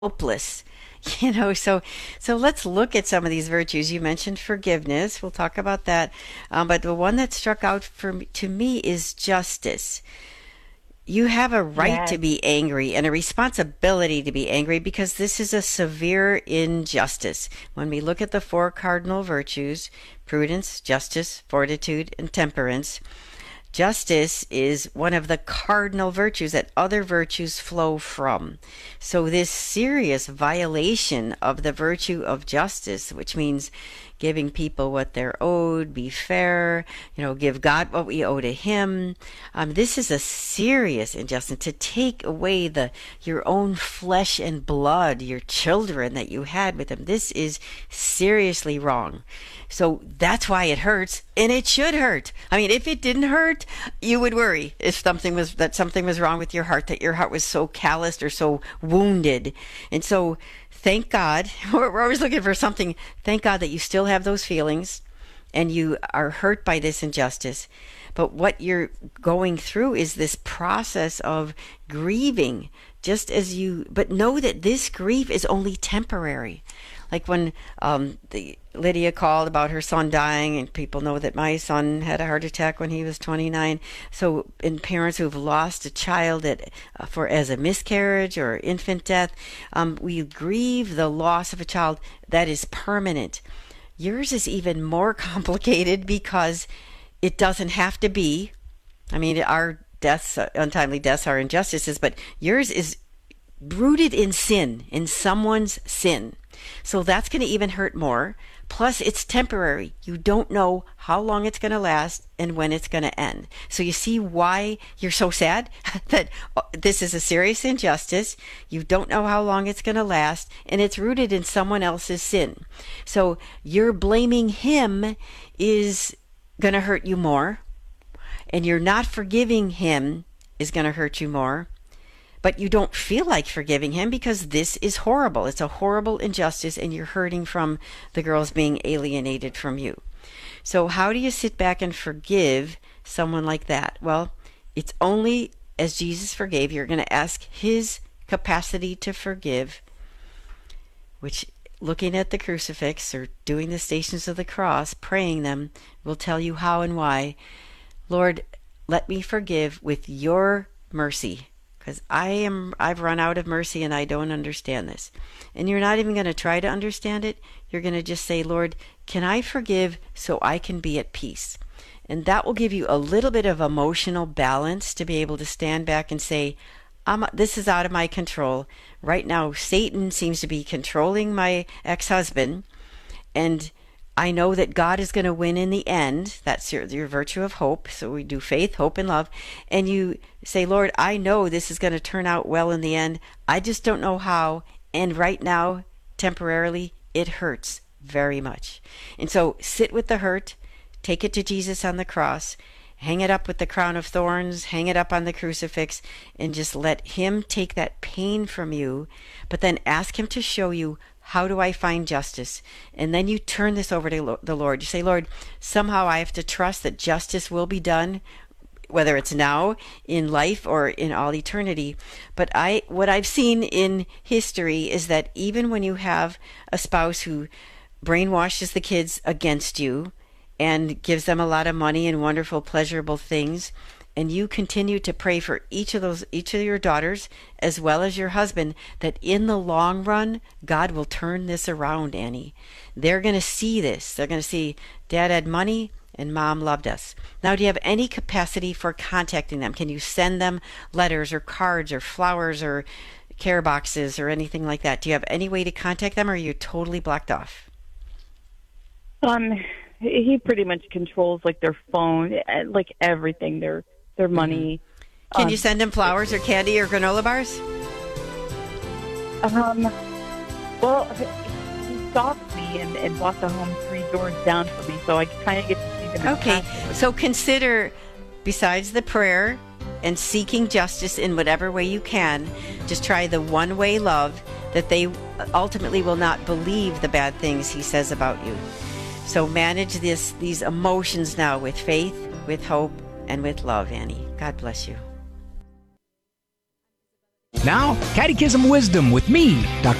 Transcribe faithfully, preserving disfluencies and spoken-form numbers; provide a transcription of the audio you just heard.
hopeless. You know, so so let's look at some of these virtues. You mentioned forgiveness. We'll talk about that. Um, but the one that struck out for me, to me is justice. You have a right to Yes. be angry and a responsibility to be angry because this is a severe injustice. When we look at the four cardinal virtues, prudence, justice, fortitude, and temperance, justice is one of the cardinal virtues that other virtues flow from. So, this serious violation of the virtue of justice, which means giving people what they're owed, be fair, you know, give God what we owe to Him. Um, this is a serious injustice to take away the your own flesh and blood, your children that you had with Him. This is seriously wrong. So that's why it hurts, and it should hurt. I mean, if it didn't hurt, you would worry if something was that something was wrong with your heart, that your heart was so calloused or so wounded. And so, thank God, we're always looking for something. Thank God that you still have those feelings, and you are hurt by this injustice. But what you're going through is this process of grieving, just as you. But know that this grief is only temporary. Like when um, the Lydia called about her son dying, and people know that my son had a heart attack when he was twenty-nine. So, in parents who've lost a child at, uh, for as a miscarriage or infant death, um, we grieve the loss of a child that is permanent. Yours is even more complicated because it doesn't have to be. I mean, our deaths, uh, untimely deaths, are injustices, but yours is rooted in sin, in someone's sin. So that's going to even hurt more. Plus, it's temporary. You don't know how long it's going to last and when it's going to end. So you see why you're so sad that this is a serious injustice. You don't know how long it's going to last, and it's rooted in someone else's sin. So you're blaming him is going to hurt you more, and you're not forgiving him is going to hurt you more. But you don't feel like forgiving him because this is horrible. It's a horrible injustice, and you're hurting from the girls being alienated from you. So how do you sit back and forgive someone like that? Well, it's only as Jesus forgave. You're going to ask his capacity to forgive, which, looking at the crucifix or doing the stations of the cross, praying them, will tell you how and why. Lord, let me forgive with your mercy, because I am I've run out of mercy and I don't understand this. And you're not even going to try to understand it. You're going to just say, Lord, can I forgive so I can be at peace? And that will give you a little bit of emotional balance to be able to stand back and say, I'm, this is out of my control. Right now, Satan seems to be controlling my ex-husband, and I know that God is going to win in the end. That's your, your virtue of hope. So we do faith, hope, and love. And you say, Lord, I know this is going to turn out well in the end. I just don't know how. And right now, temporarily, it hurts very much. And so sit with the hurt, take it to Jesus on the cross, hang it up with the crown of thorns, hang it up on the crucifix, and just let him take that pain from you. But then ask him to show you, how do I find justice? And then you turn this over to the Lord. You say, Lord, somehow I have to trust that justice will be done, whether it's now in life or in all eternity. But I, what I've seen in history is that even when you have a spouse who brainwashes the kids against you and gives them a lot of money and wonderful, pleasurable things, and you continue to pray for each of those, each of your daughters, as well as your husband, that in the long run, God will turn this around, Annie. They're going to see this. They're going to see Dad had money and Mom loved us. Now, do you have any capacity for contacting them? Can you send them letters or cards or flowers or care boxes or anything like that? Do you have any way to contact them, or are you totally blocked off? Um, he pretty much controls like their phone, eh, like everything, their their money. Can you Um, send them flowers or candy or granola bars? um, well, he stalked me and, and bought the home three doors down for me, so I kind of get to see them. in Okay, passing. so consider, besides the prayer and seeking justice in whatever way you can, just try the one way love, that they ultimately will not believe the bad things he says about you. So manage this these emotions now with faith, with hope, and with love, Annie. God bless you. Now, Catechism Wisdom with me, Doctor